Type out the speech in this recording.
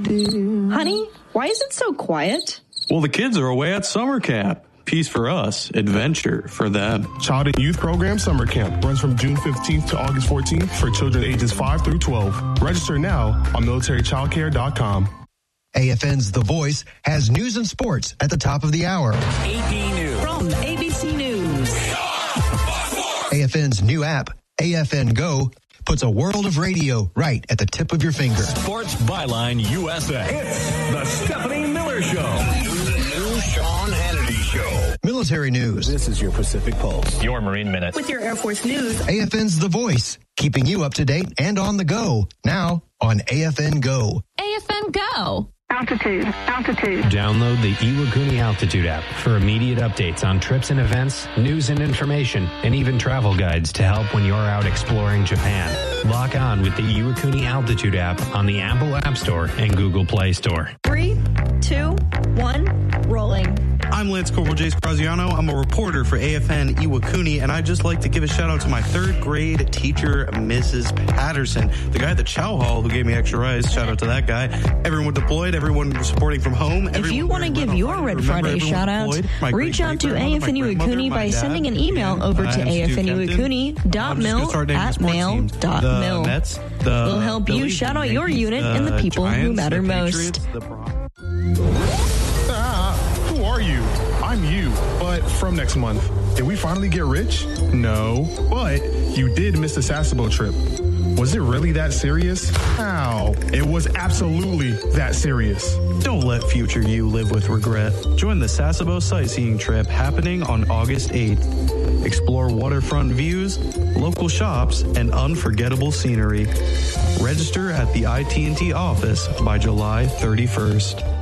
Honey, why is it so quiet? Well, the kids are away at summer camp. Peace for us, adventure for them. Child and Youth Program Summer Camp runs from June 15th to August 14th for children ages 5 through 12. Register now on militarychildcare.com. AFN's The Voice has news and sports at the top of the hour. AP News. From ABC News. AFN's new app, AFN Go, puts a world of radio right at the tip of your finger. Sports Byline USA. It's the Stephanie Miller Show. The new Sean Hannity Show. Military news. This is your Pacific Pulse. Your Marine Minute. With your Air Force news. AFN's The Voice, keeping you up to date and on the go. Now on AFN Go. AFN Go. Altitude. Download the Iwakuni Altitude app for immediate updates on trips and events, news and information, and even travel guides to help when you're out exploring Japan. Lock on with the Iwakuni Altitude app on the Apple App Store and Google Play Store. 3, 2, 1, rolling. I'm Lance Corporal Jace Graziano. I'm a reporter for AFN Iwakuni, and I'd just like to give a shout out to my third grade teacher, Mrs. Patterson, the guy at the Chow Hall who gave me extra rice. Shout out to that guy. Everyone deployed, everyone supporting from home. If you want to give your Red Friday shout out, reach out to AFN Iwakuni by sending an email over to afniwakuni.mil@mail.mil. We'll help you shout out your unit and the people who matter most. Who are you? I'm you, but from next month. Did we finally get rich? No, but you did miss the Sasebo trip. Was it really that serious? How? It was absolutely that serious. Don't let future you live with regret. Join the Sasebo sightseeing trip happening on August 8th. Explore waterfront views, local shops, and unforgettable scenery. Register at the IT&T office by July 31st.